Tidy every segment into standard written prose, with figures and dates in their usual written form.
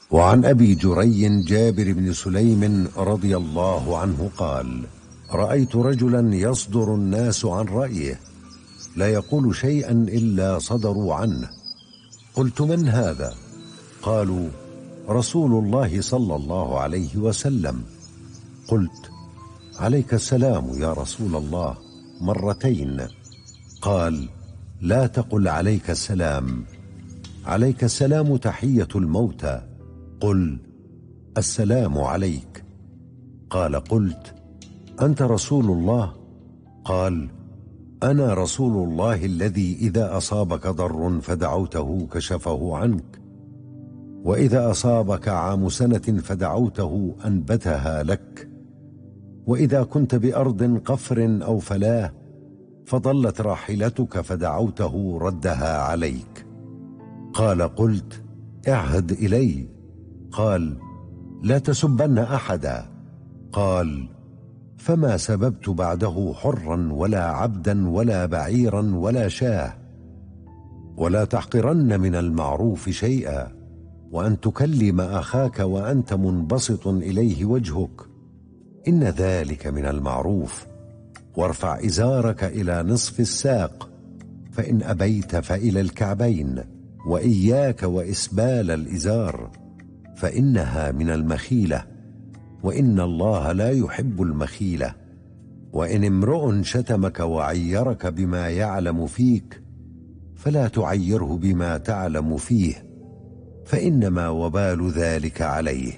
وعن أبي جري جابر بن سليم رضي الله عنه قال: رأيت رجلا يصدر الناس عن رأيه، لا يقول شيئا إلا صدروا عنه. قلت: من هذا؟ قالوا: رسول الله صلى الله عليه وسلم. قلت: عليك السلام يا رسول الله مرتين. قال: لا تقل عليك السلام، عليك السلام تحية الموتى، قل السلام عليك. قال: قلت: أنت رسول الله؟ قال: أنا رسول الله الذي إذا أصابك ضر فدعوته كشفه عنك، وإذا أصابك عام سنة فدعوته أنبتها لك، وإذا كنت بأرض قفر أو فلاة فضلت راحلتك فدعوته ردها عليك. قال: قلت: اعهد إلي. قال: لا تسبن أحدا. قال: فما سببت بعده حرا ولا عبدا ولا بعيرا ولا شاه. ولا تحقرن من المعروف شيئا، وأن تكلم أخاك وأنت منبسط إليه وجهك، إن ذلك من المعروف. وارفع إزارك إلى نصف الساق، فإن أبيت فإلى الكعبين، وإياك وإسبال الإزار، فإنها من المخيلة، وإن الله لا يحب المخيلة. وإن امرؤ شتمك وعيرك بما يعلم فيك، فلا تعيره بما تعلم فيه، فإنما وبال ذلك عليه.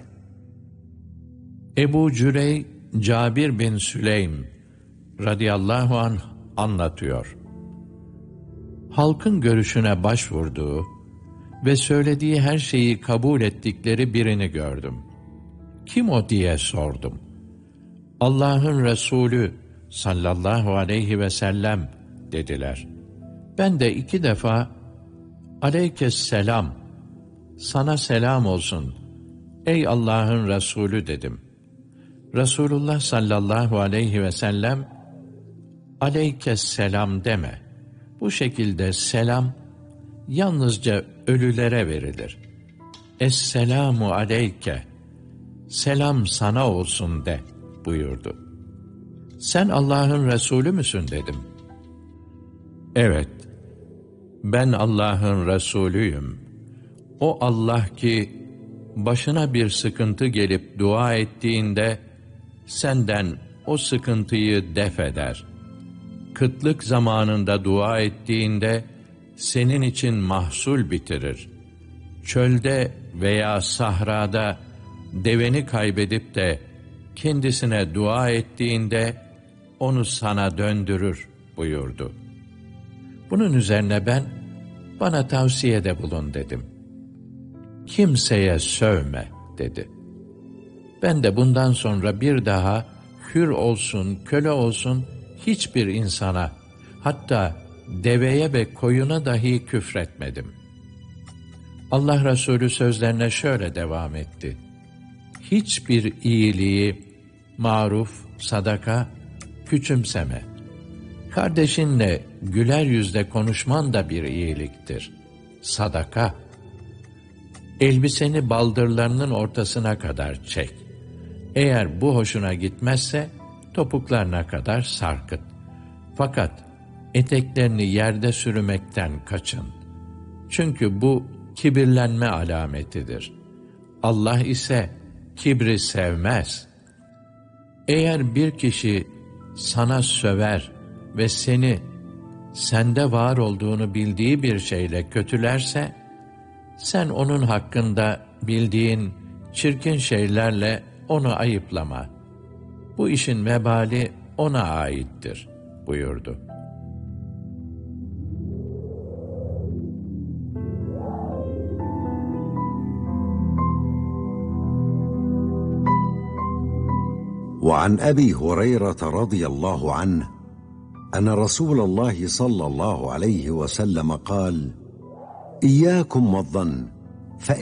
Ebu Cürey, Cabir bin Süleym radıyallahu anh anlatıyor. Halkın görüşüne başvurduğu ve söylediği her şeyi kabul ettikleri birini gördüm. Kim o diye sordum. Allah'ın Resulü sallallahu aleyhi ve sellem dediler. Ben de 2 defa aleykesselam, sana selam olsun ey Allah'ın Resulü dedim. Resulullah sallallahu aleyhi ve sellem aleykesselam deme. Bu şekilde selam yalnızca ölülere verilir. Esselamu aleyke, selam sana olsun de buyurdu. Sen Allah'ın Resulü müsün dedim. Evet, ben Allah'ın Resulüyüm. O Allah ki başına bir sıkıntı gelip dua ettiğinde senden o sıkıntıyı def eder. Kıtlık zamanında dua ettiğinde senin için mahsul bitirir. Çölde veya sahrada deveni kaybedip de kendisine dua ettiğinde onu sana döndürür buyurdu. Bunun üzerine ben, bana tavsiyede bulun dedim. Kimseye sövme dedi. Ben de bundan sonra bir daha hür olsun, köle olsun hiçbir insana, hatta deveye ve koyuna dahi küfretmedim. Allah Resulü sözlerine şöyle devam etti. Hiçbir iyiliği, maruf, sadaka küçümseme. Kardeşinle güler yüzle konuşman da bir iyiliktir. Sadaka. Elbiseni baldırlarının ortasına kadar çek. Eğer bu hoşuna gitmezse topuklarına kadar sarkıt. Fakat eteklerini yerde sürmekten kaçın. Çünkü bu kibirlenme alametidir. Allah ise kibri sevmez. Eğer bir kişi sana söver ve seni sende var olduğunu bildiği bir şeyle kötülerse, sen onun hakkında bildiğin çirkin şeylerle onu ayıplama. Bu işin vebali ona aittir buyurdu. وعن أبي هريرة رضي الله عنه أن رسول الله صلى الله عليه وسلم قال: إياكم والظن